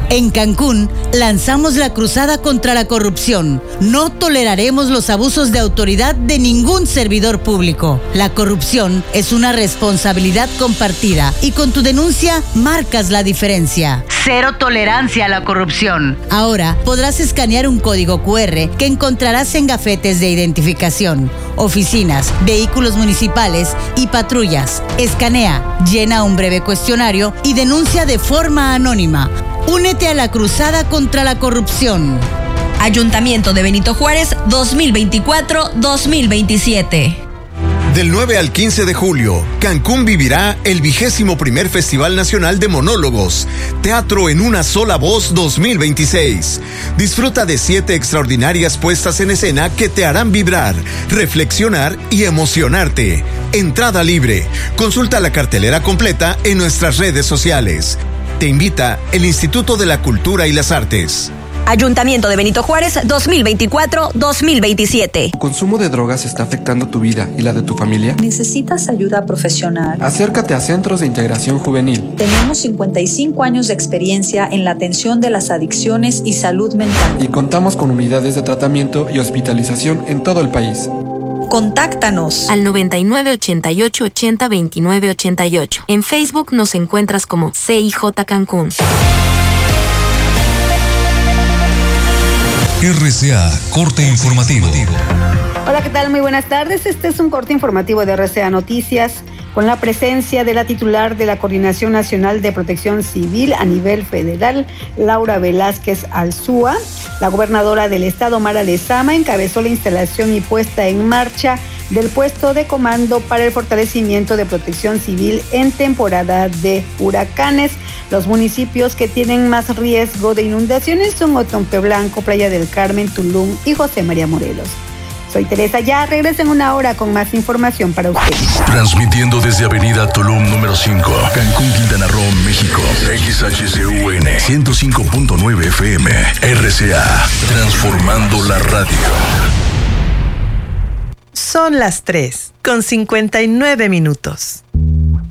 En Cancún, lanzamos la cruzada contra la corrupción. No toleraremos los abusos de autoridad de ningún servidor público. La corrupción es una responsabilidad compartida y con tu denuncia marcas la diferencia. Cero tolerancia a la corrupción. Ahora podrás escanear un código QR que encontrarás en gafetes de identificación, oficinas, vehículos municipales y patrullas. Escanea, llena un breve cuestionario y denuncia de forma anónima. Únete a la cruzada contra la corrupción. Ayuntamiento de Benito Juárez 2024-2027. Del 9 al 15 de julio, Cancún vivirá el 21º Festival Nacional de Monólogos, Teatro en una sola voz 2026. Disfruta de 7 extraordinarias puestas en escena que te harán vibrar, reflexionar y emocionarte. Entrada libre. Consulta la cartelera completa en nuestras redes sociales. Te invita el Instituto de la Cultura y las Artes. Ayuntamiento de Benito Juárez 2024-2027. ¿El consumo de drogas está afectando tu vida y la de tu familia? ¿Necesitas ayuda profesional? Acércate a Centros de Integración Juvenil. Tenemos 55 años de experiencia en la atención de las adicciones y salud mental. Y contamos con unidades de tratamiento y hospitalización en todo el país. Contáctanos al 99 88 80 29 88. En Facebook nos encuentras como CIJ Cancún. RCA, corte informativo. Hola, ¿qué tal? Muy buenas tardes. Este es un corte informativo de RCA Noticias con la presencia de la titular de la Coordinación Nacional de Protección Civil a nivel federal, Laura Velázquez Alzúa. La gobernadora del estado, Mara Lezama, encabezó la instalación y puesta en marcha del puesto de comando para el fortalecimiento de protección civil en temporada de huracanes. Los municipios que tienen más riesgo de inundaciones son Otompe Blanco, Playa del Carmen, Tulum y José María Morelos. Soy Teresa Ya, regreso en una hora con más información para ustedes. Transmitiendo desde Avenida Tulum número 5, Cancún, Quintana Roo, México. XHCUN 105.9 FM. RCA, transformando la radio. Son las 3:59.